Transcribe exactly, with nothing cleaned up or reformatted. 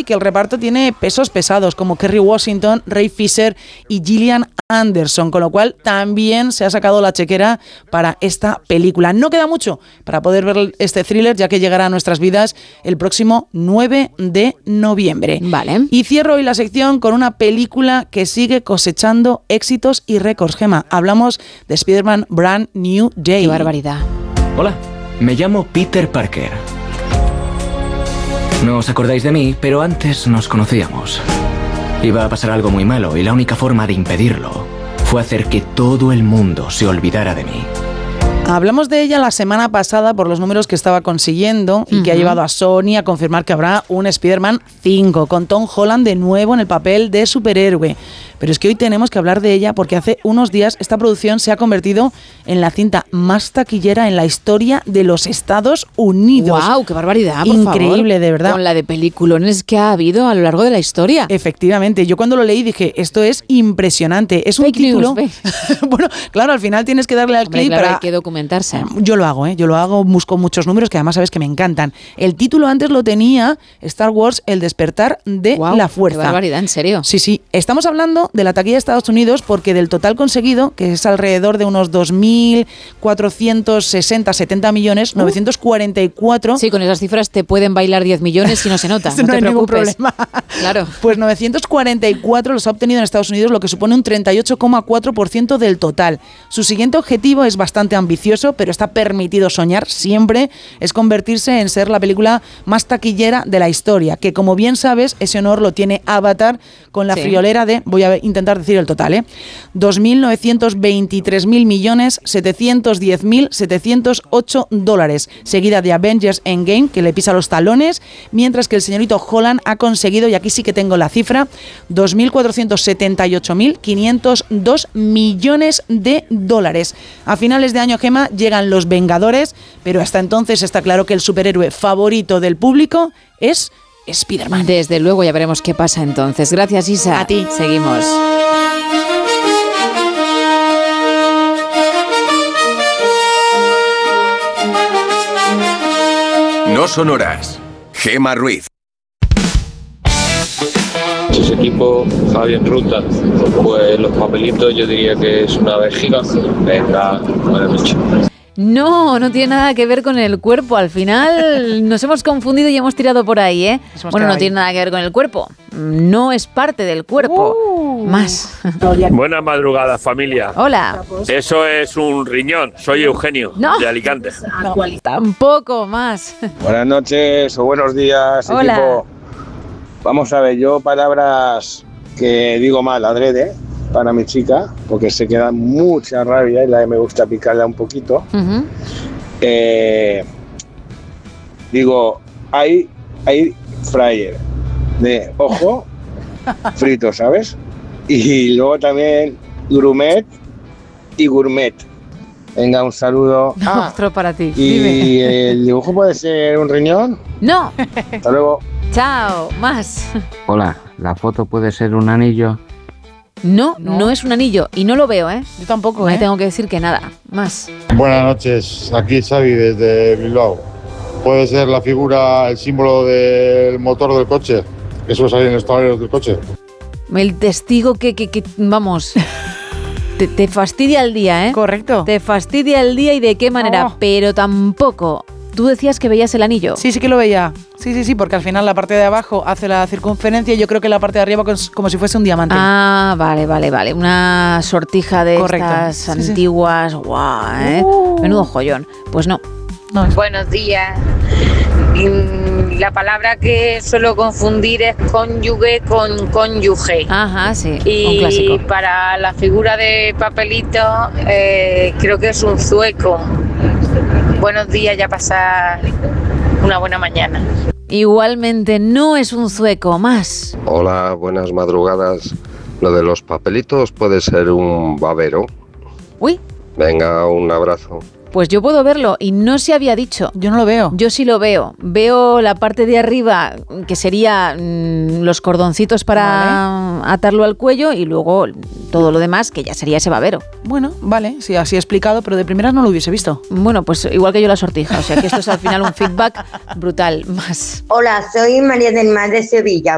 que el reparto tiene pesos pesados, como Kerry Washington, Ray Fisher y Gillian Anderson, con lo cual también se ha sacado la chequera para esta película. No queda mucho para poder ver este thriller, ya que llegará a nuestras vidas el próximo nueve de noviembre. Vale. Y cierro hoy la sección con una película que sigue cosechando éxitos y récords. Gemma, hablamos de Spider-Man Brand New Day. ¡Qué barbaridad! Hola, me llamo Peter Parker. No os acordáis de mí, pero antes nos conocíamos. Iba a pasar algo muy malo y la única forma de impedirlo fue hacer que todo el mundo se olvidara de mí. Hablamos de ella la semana pasada por los números que estaba consiguiendo y uh-huh. que ha llevado a Sony a confirmar que habrá un Spider-Man cinco, con Tom Holland de nuevo en el papel de superhéroe. Pero es que hoy tenemos que hablar de ella porque hace unos días esta producción se ha convertido en la cinta más taquillera en la historia de los Estados Unidos. ¡Guau! ¡Qué barbaridad, por Increíble, favor! De verdad. Con la de peliculones que ha habido a lo largo de la historia. Efectivamente. Yo cuando lo leí dije, esto es impresionante. Es un fake título... News, bueno, claro, al final tienes que darle al Hombre, clic claro, para... hay que documentarse. Yo lo hago, ¿eh? Yo lo hago, busco muchos números que además sabes que me encantan. El título antes lo tenía Star Wars, El despertar de Guau, la fuerza. ¡Qué barbaridad! ¿En serio? Sí, sí. Estamos hablando de la taquilla de Estados Unidos porque del total conseguido, que es alrededor de unos dos mil cuatrocientos sesenta, setenta millones, uh. novecientos cuarenta y cuatro... Sí, con esas cifras te pueden bailar diez millones y no se nota. No, no te hay preocupes. Ningún problema. Claro. Pues novecientos cuarenta y cuatro los ha obtenido en Estados Unidos, lo que supone un treinta y ocho coma cuatro por ciento del total. Su siguiente objetivo es bastante ambicioso, pero está permitido soñar siempre, es convertirse en ser la película más taquillera de la historia, que como bien sabes, ese honor lo tiene Avatar con la sí. friolera de, voy a intentar decir el total, ¿eh? dos mil novecientos veintitrés mil millones setecientos diez mil setecientos ocho dólares, seguida de Avengers Endgame, que le pisa los talones, mientras que el señorito Holland ha conseguido, y aquí sí que tengo la cifra, dos mil cuatrocientos setenta y ocho mil quinientos dos millones de dólares. A finales de año, Gemma, llegan los Vengadores, pero hasta entonces está claro que el superhéroe favorito del público es Spider-Man. Desde luego, ya veremos qué pasa entonces. Gracias, Isa. A ti. Seguimos. No son horas. Gemma Ruiz. Ese equipo, Javi en ruta, pues los papelitos yo diría que es una vejiga. Venga, buenas noches. No, no tiene nada que ver con el cuerpo. Al final nos hemos confundido y hemos tirado por ahí, ¿eh? Bueno, no ahí. Tiene nada que ver con el cuerpo. No es parte del cuerpo. Uh, Más. Buenas madrugadas, familia. Hola. Eso es un riñón. Soy Eugenio, no. de Alicante. No, tampoco más. Buenas noches o buenos días, Hola. equipo. Vamos a ver, yo palabras que digo mal, adrede, para mi chica, porque se queda mucha rabia y la me gusta picarla un poquito. Uh-huh. Eh, digo, hay, hay fryer de ojo frito, ¿sabes? Y luego también gourmet y gourmet. Venga, un saludo. Ah, otro para ti. ¿Y Dime. el dibujo puede ser un riñón? No. Hasta luego. Chao, más. Hola, ¿la foto puede ser un anillo? No, no, no es un anillo y no lo veo, ¿eh? Yo tampoco, Me ¿eh? tengo que decir que nada, más. Buenas noches, aquí Xavi desde Bilbao. ¿Puede ser la figura, el símbolo del motor del coche? Que suele salir en los tableros del coche. El testigo que, que, que vamos... Te, te fastidia el día, ¿eh? Correcto. Te fastidia el día y de qué manera, oh. Pero tampoco. Tú decías que veías el anillo. Sí, sí que lo veía. Sí, sí, sí, porque al final la parte de abajo hace la circunferencia y yo creo que la parte de arriba es como si fuese un diamante. Ah, vale, vale, vale. Una sortija de Correcto. estas sí, antiguas. Sí. Guau, ¿eh? Uh. Menudo joyón. Pues no. no es... Buenos días. La palabra que suelo confundir es cónyuge con cónyuge. Ajá, sí. Y un clásico. Para la figura de papelito, eh, creo que es un zueco. Buenos días, ya pasar una buena mañana. Igualmente no es un zueco, más. Hola, buenas madrugadas. Lo de los papelitos puede ser un babero. Uy. Venga, un abrazo. Pues yo puedo verlo y no se había dicho. Yo no lo veo. Yo sí lo veo. Veo la parte de arriba, que sería mmm, los cordoncitos para vale. atarlo al cuello y luego todo lo demás, que ya sería ese babero. Bueno, vale, sí, así explicado, pero de primera no lo hubiese visto. Bueno, pues igual que yo la sortija, o sea que esto es al final un feedback brutal. Más. Hola, soy María del Mar de Sevilla.